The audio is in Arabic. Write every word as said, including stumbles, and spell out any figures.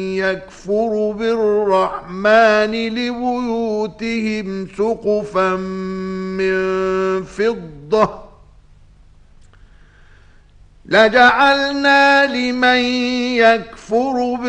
يكفر بالرحمن لبيوتهم سقفا من فضة لجعلنا لمن يكفر